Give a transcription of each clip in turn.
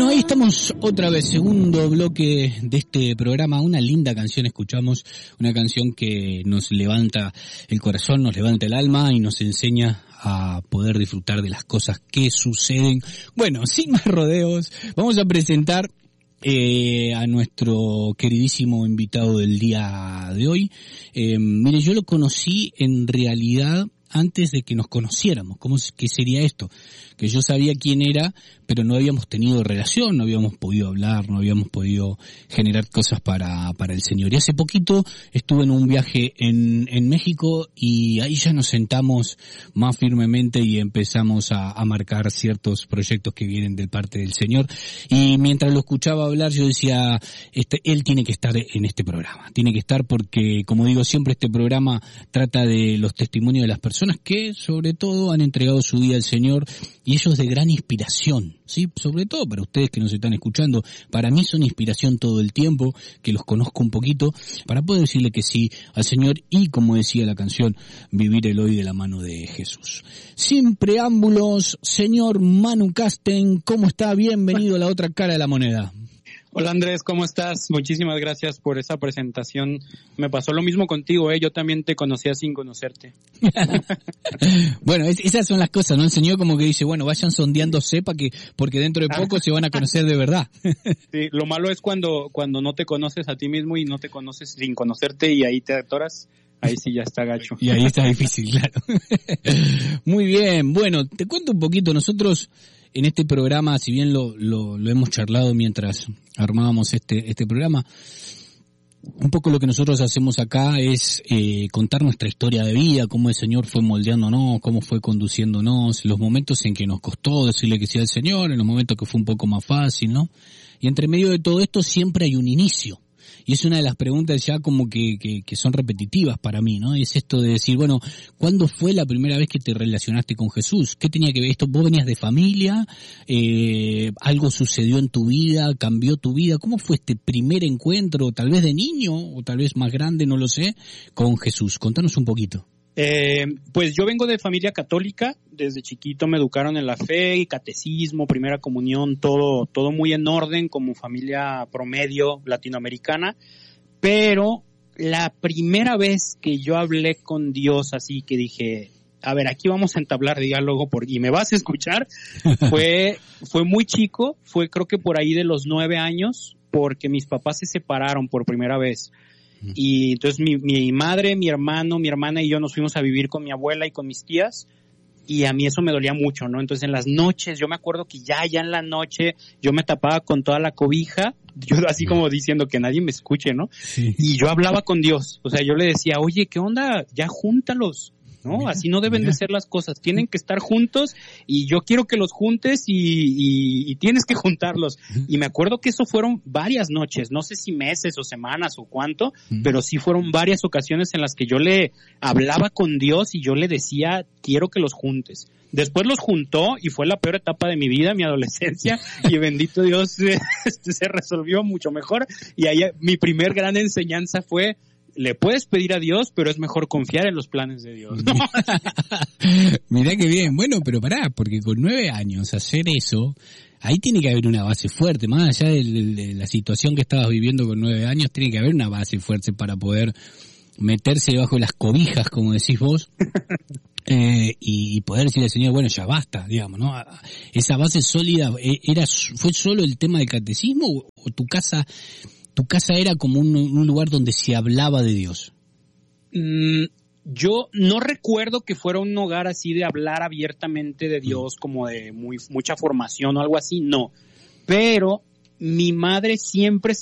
Bueno, ahí estamos otra vez, segundo bloque de este programa. Una linda canción escuchamos, una canción que nos levanta el corazón, nos levanta el alma y nos enseña a poder disfrutar de las cosas que suceden. Bueno, sin más rodeos, vamos a presentar a nuestro queridísimo invitado del día de hoy. Mire, yo lo conocí en realidad antes de que nos conociéramos. ¿Qué sería esto? Que yo sabía quién era, pero no habíamos tenido relación, no habíamos podido hablar, no habíamos podido generar cosas para el Señor. Y hace poquito estuve en un viaje en México y ahí ya nos sentamos más firmemente y empezamos a marcar ciertos proyectos que vienen de parte del Señor. Y mientras lo escuchaba hablar, yo decía, él tiene que estar en este programa. Tiene que estar porque, como digo siempre, este programa trata de los testimonios de las personas que, sobre todo, han entregado su vida al Señor, y ellos de gran inspiración, ¿sí? Sobre todo para ustedes que nos están escuchando. Para mí son inspiración todo el tiempo, que los conozco un poquito, para poder decirle que sí al Señor y, como decía la canción, vivir el hoy de la mano de Jesús. Sin preámbulos, señor Manu Casten, ¿cómo está? Bienvenido a la otra cara de la moneda. Hola Andrés, ¿cómo estás? Muchísimas gracias por esa presentación. Me pasó lo mismo contigo, yo también te conocía sin conocerte. Bueno, esas son las cosas, ¿no? El Señor como que dice, bueno, vayan sondeándose porque dentro de poco se van a conocer de verdad. Sí, lo malo es cuando no te conoces a ti mismo y no te conoces sin conocerte y ahí te atoras. Ahí sí ya está gacho. Y ahí está difícil, claro. Muy bien, bueno, te cuento un poquito. Nosotros en este programa, si bien lo hemos charlado mientras armábamos este programa, un poco lo que nosotros hacemos acá es contar nuestra historia de vida, cómo el Señor fue moldeándonos, cómo fue conduciéndonos, los momentos en que nos costó decirle que sí al Señor, en los momentos que fue un poco más fácil, ¿no? Y entre medio de todo esto siempre hay un inicio. Y es una de las preguntas ya como que son repetitivas para mí, ¿no? Y es esto de decir, bueno, ¿cuándo fue la primera vez que te relacionaste con Jesús? ¿Qué tenía que ver esto? ¿Vos venías de familia? ¿Algo sucedió en tu vida? ¿Cambió tu vida? ¿Cómo fue este primer encuentro, tal vez de niño o tal vez más grande, no lo sé, con Jesús? Contanos un poquito. Pues yo vengo de familia católica, desde chiquito me educaron en la fe, catecismo, primera comunión, todo muy en orden como familia promedio latinoamericana, pero la primera vez que yo hablé con Dios así que dije, a ver, aquí vamos a entablar diálogo y me vas a escuchar, fue muy chico, fue creo que por ahí de los 9 años, porque mis papás se separaron por primera vez. Y entonces mi madre, mi hermano, mi hermana y yo nos fuimos a vivir con mi abuela y con mis tías, y a mí eso me dolía mucho, ¿no? Entonces en las noches, yo me acuerdo que ya en la noche yo me tapaba con toda la cobija, yo así como diciendo que nadie me escuche, ¿no? Sí. Y yo hablaba con Dios, o sea, yo le decía, oye, ¿qué onda? Ya júntalos, ¿no? Mira, así no deben de ser las cosas, tienen que estar juntos y yo quiero que los juntes y tienes que juntarlos. Y me acuerdo que eso fueron varias noches, no sé si meses o semanas o cuánto, pero sí fueron varias ocasiones en las que yo le hablaba con Dios y yo le decía, quiero que los juntes. Después los juntó y fue la peor etapa de mi vida, mi adolescencia, y bendito Dios se resolvió mucho mejor. Y ahí mi primer gran enseñanza fue, le puedes pedir a Dios, pero es mejor confiar en los planes de Dios, ¿no? Mirá que bien. Bueno, pero pará, porque con 9 años hacer eso, ahí tiene que haber una base fuerte. Más allá de la situación que estabas viviendo con 9 años, tiene que haber una base fuerte para poder meterse debajo de las cobijas, como decís vos, y poder decirle al Señor, bueno, ya basta, digamos, ¿no? Esa base sólida, ¿fue solo el tema del catecismo o tu casa era como un lugar donde se hablaba de Dios? Yo no recuerdo que fuera un hogar así de hablar abiertamente de Dios, como de mucha formación o algo así, no. Pero mi madre siempre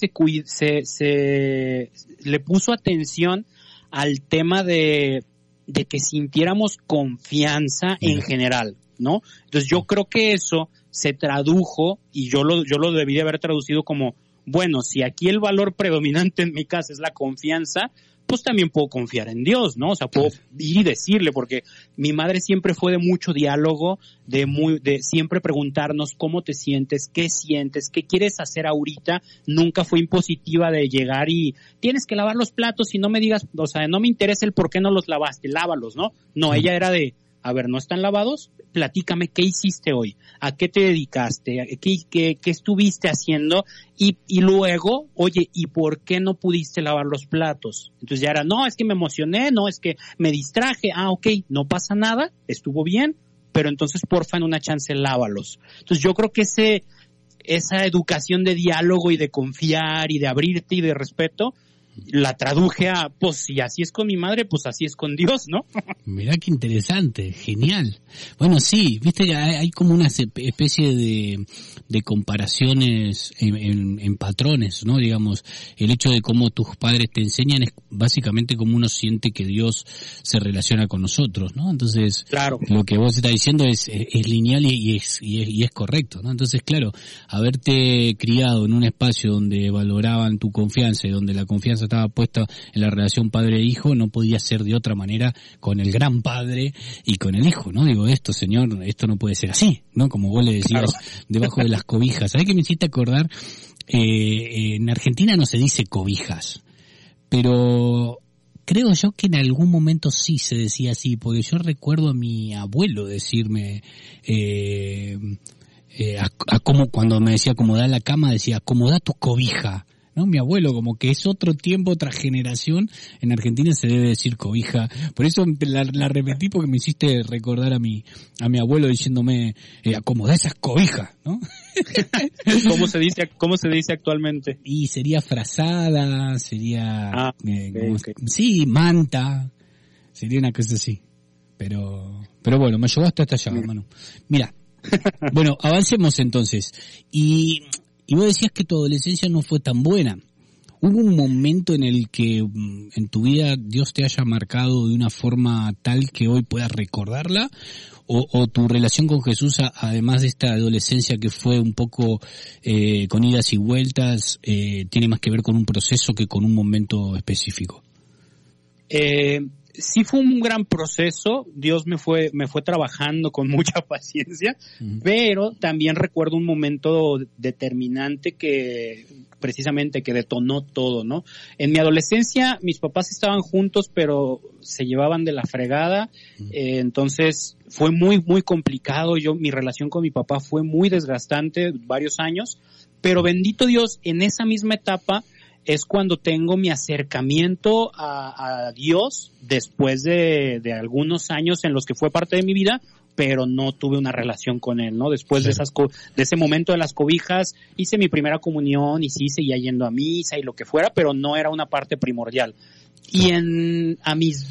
le puso atención al tema de que sintiéramos confianza en general, ¿no? Entonces yo creo que eso se tradujo, y yo lo debí de haber traducido como, bueno, si aquí el valor predominante en mi casa es la confianza, pues también puedo confiar en Dios, ¿no? O sea, puedo ir y decirle, porque mi madre siempre fue de mucho diálogo, de siempre preguntarnos cómo te sientes, qué quieres hacer ahorita. Nunca fue impositiva de llegar y tienes que lavar los platos y no me digas, o sea, no me interesa el por qué no los lavaste, lávalos, ¿no? No, ella era de, a ver, ¿no están lavados? Platícame, ¿qué hiciste hoy? ¿A qué te dedicaste? ¿Qué estuviste haciendo? Y luego, oye, ¿y por qué no pudiste lavar los platos? Entonces ya era, no, es que me emocioné, no, es que me distraje. Ok, no pasa nada, estuvo bien, pero entonces porfa en una chance lávalos. Entonces yo creo que esa educación de diálogo y de confiar y de abrirte y de respeto, la traduje a, pues si así es con mi madre, pues así es con Dios, ¿no? Mirá qué interesante, genial. Bueno, sí, viste que hay como una especie de comparaciones en patrones, ¿no? Digamos, el hecho de cómo tus padres te enseñan es básicamente como uno siente que Dios se relaciona con nosotros, ¿no? Entonces, claro, lo que vos estás diciendo es lineal y es correcto, ¿no? Entonces, claro, haberte criado en un espacio donde valoraban tu confianza y donde la confianza estaba puesta en la relación padre-hijo, no podía ser de otra manera con el gran padre y con el hijo, ¿no? Digo, señor, esto no puede ser así, ¿no? Como vos le decías, claro, debajo de las cobijas. ¿Sabés qué me hiciste acordar? En Argentina no se dice cobijas, pero creo yo que en algún momento sí se decía así, porque yo recuerdo a mi abuelo decirme, como cuando me decía acomodá la cama, decía acomodá tu cobija, ¿no? Mi abuelo, como que es otro tiempo, otra generación. En Argentina se debe decir cobija. Por eso la repetí, porque me hiciste recordar a mi abuelo diciéndome, acomodá esas cobijas, ¿no? ¿Cómo se dice actualmente? Y sería frazada, sería, okay. Sí, manta, sería una cosa así. Pero bueno, me llevaste hasta allá, hermano. Mira, bueno, avancemos entonces. Y vos decías que tu adolescencia no fue tan buena. ¿Hubo un momento en el que en tu vida Dios te haya marcado de una forma tal que hoy puedas recordarla? ¿O tu relación con Jesús, además de esta adolescencia que fue un poco con idas y vueltas, tiene más que ver con un proceso que con un momento específico? Sí fue un gran proceso, Dios me fue trabajando con mucha paciencia, pero también recuerdo un momento determinante que precisamente que detonó todo, ¿no? En mi adolescencia mis papás estaban juntos, pero se llevaban de la fregada, entonces fue muy, muy complicado. Mi relación con mi papá fue muy desgastante, varios años, pero bendito Dios, en esa misma etapa es cuando tengo mi acercamiento a Dios después de algunos años en los que fue parte de mi vida, pero no tuve una relación con Él, ¿no? Después de ese momento de las cobijas, hice mi primera comunión y sí, seguía yendo a misa y lo que fuera, pero no era una parte primordial. Y a mis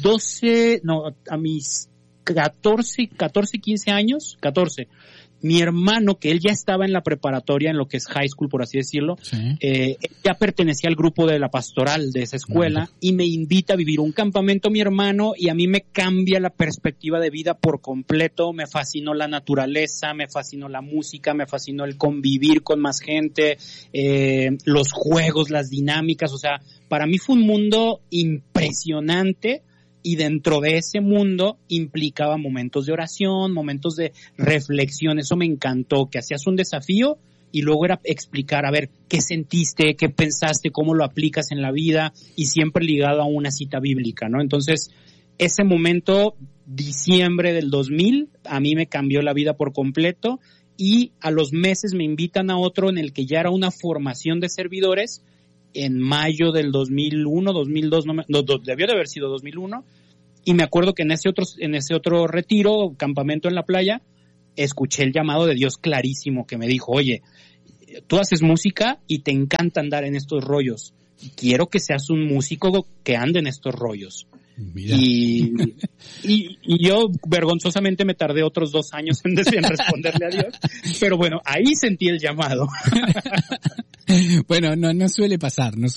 15 años, mi hermano, que él ya estaba en la preparatoria, en lo que es high school, por así decirlo, ya pertenecía al grupo de la pastoral de esa escuela, y me invita a vivir un campamento mi hermano, y a mí me cambia la perspectiva de vida por completo. Me fascinó la naturaleza, me fascinó la música, me fascinó el convivir con más gente, los juegos, las dinámicas. O sea, para mí fue un mundo impresionante. Y dentro de ese mundo implicaba momentos de oración, momentos de reflexión. Eso me encantó, que hacías un desafío y luego era explicar, a ver, qué sentiste, qué pensaste, cómo lo aplicas en la vida, y siempre ligado a una cita bíblica, ¿no? Entonces, ese momento, diciembre del 2000, a mí me cambió la vida por completo, y a los meses me invitan a otro en el que ya era una formación de servidores, en mayo del 2001, 2002, debió de haber sido 2001, y me acuerdo que en ese otro retiro, campamento en la playa, escuché el llamado de Dios clarísimo que me dijo, oye, tú haces música y te encanta andar en estos rollos, quiero que seas un músico que ande en estos rollos. Y yo vergonzosamente me tardé otros 2 años en responderle a Dios, pero bueno, ahí sentí el llamado. Bueno, no suele pasar. No es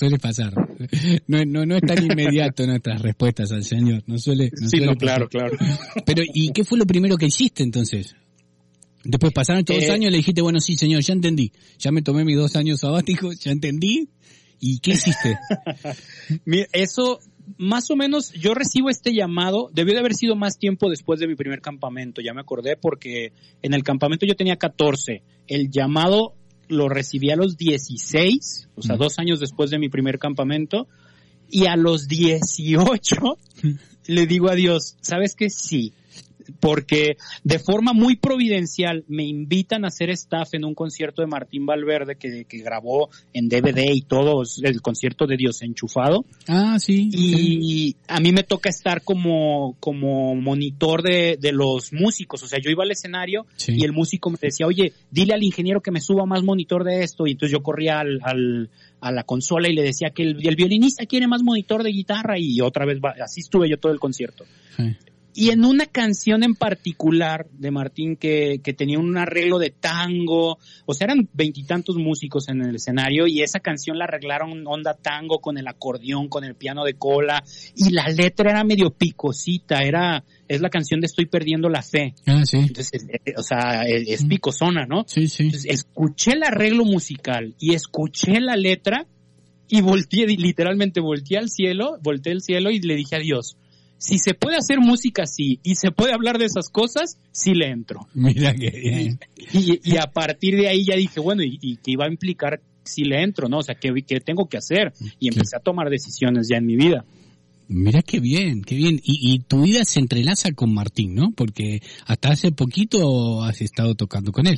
tan inmediato nuestras respuestas al Señor, no suele claro. Pero, ¿y qué fue lo primero que hiciste entonces? Después pasaron estos 2 años y le dijiste, bueno, sí, Señor, ya entendí, ya me tomé mis 2 años sabáticos, ya entendí, ¿y qué hiciste? Eso, más o menos, yo recibo este llamado, debió de haber sido más tiempo después de mi primer campamento, ya me acordé, porque en el campamento yo tenía 14, el llamado lo recibí a los 16, o sea, 2 años después de mi primer campamento, y a los 18 le digo a Dios, ¿sabes qué? Sí, porque de forma muy providencial me invitan a hacer staff en un concierto de Martín Valverde que grabó en DVD y todo, el concierto de Dios Enchufado. Ah, sí. Y a mí me toca estar como monitor de los músicos, o sea, yo iba al escenario y el músico me decía, oye, dile al ingeniero que me suba más monitor de esto, y entonces yo corría a la consola y le decía que el violinista quiere más monitor de guitarra, y otra vez así estuve yo todo el concierto. Sí. Y en una canción en particular de Martín que tenía un arreglo de tango, o sea, eran 20 y tantos músicos en el escenario, y esa canción la arreglaron onda tango con el acordeón, con el piano de cola, y la letra era medio picosita, es la canción de Estoy perdiendo la fe. Ah, sí. Entonces, o sea, es picosona, ¿no? Sí, sí. Entonces, escuché el arreglo musical y escuché la letra y literalmente volteé el cielo y le dije a Dios, si se puede hacer música así y se puede hablar de esas cosas, sí le entro. Mira qué bien. Y a partir de ahí ya dije, bueno, y que iba a implicar si le entro, ¿no? O sea, ¿qué tengo que hacer? Y empecé a tomar decisiones ya en mi vida. Mira qué bien, qué bien. Y tu vida se entrelaza con Martín, ¿no? Porque hasta hace poquito has estado tocando con él.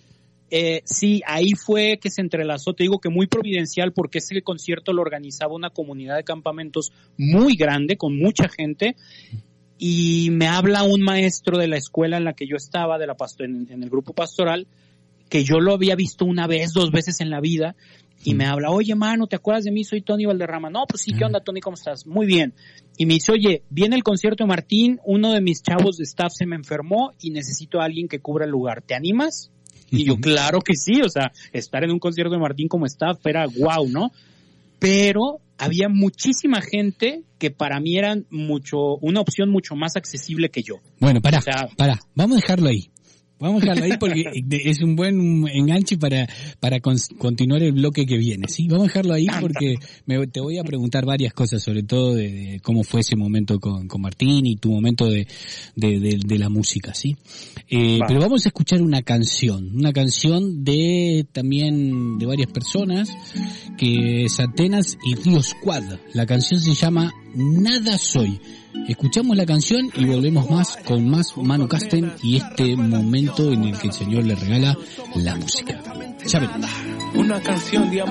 Sí, ahí fue que se entrelazó, te digo que muy providencial, porque ese concierto lo organizaba una comunidad de campamentos muy grande, con mucha gente, y me habla un maestro de la escuela en la que yo estaba, en el grupo pastoral, que yo lo había visto una vez, 2 veces en la vida, y me habla, oye, mano, ¿te acuerdas de mí? Soy Tony Valderrama. No, pues sí, ¿qué onda, Tony? ¿Cómo estás? Muy bien. Y me dice, oye, viene el concierto de Martín, uno de mis chavos de staff se me enfermó y necesito a alguien que cubra el lugar. ¿Te animas? Y yo, claro que sí, o sea, estar en un concierto de Martín como staff era guau, ¿no? Pero había muchísima gente que para mí eran una opción mucho más accesible que yo. Bueno, pará, vamos a dejarlo ahí. Vamos a dejarlo ahí porque es un buen enganche para continuar el bloque que viene, ¿sí? Vamos a dejarlo ahí porque te voy a preguntar varias cosas, sobre todo de cómo fue ese momento con Martín y tu momento de la música, ¿sí? Pero vamos a escuchar una canción también de varias personas, que es Atenas y Río Squad. La canción se llama Nada Soy. Escuchamos la canción y volvemos con más Manu Casten y este momento en el que el Señor le regala la música. Ya veremos. Una canción de amor.